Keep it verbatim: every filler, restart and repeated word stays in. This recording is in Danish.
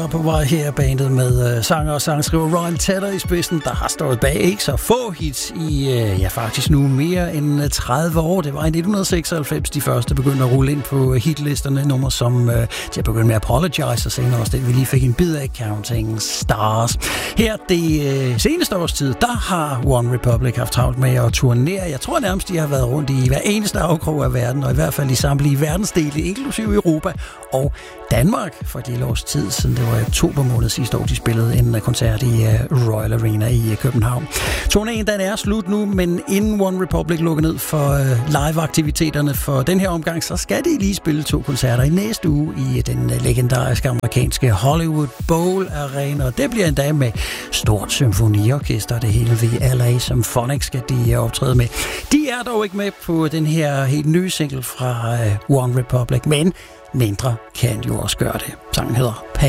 På vej her bandet med uh, sanger og sangskriver Ryan Tedder i spidsen, der har stået bag ikke så få hits i, uh, ja faktisk nu mere end tredive år. Det var i nitten seksoghalvfems de første begyndte at rulle ind på hitlisterne, nummer som uh, de begyndte med Apologize, og senere også det, vi lige fik en bid af, Counting Stars. Her det uh, seneste års tid, der har One Republic haft travlt med at turnere. Jeg tror nærmest, de har været rundt i hver eneste afkrog af verden, og i hvert fald i samtlige verdensdele, inklusive Europa og Danmark, for det års tid siden. Det var i oktober måned sidste år, de spillede en koncert i Royal Arena i København. Turnéen den er slut nu, men inden One Republic lukker ned for live-aktiviteterne for den her omgang, så skal de lige spille to koncerter i næste uge i den legendariske amerikanske Hollywood Bowl Arena. Og det bliver en dag med stort symfoniorkester, det hele ved L A Symphonics skal de optræde med. De er dog ikke med på den her helt nye single fra One Republic, men mindre kan jo også gøre det. Sangen hedder Pay.